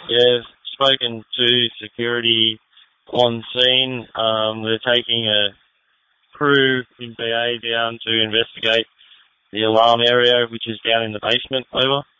Yeah, spoken to security on scene. They're taking a crew in BA down to investigate the alarm area, which is down in the basement. Over.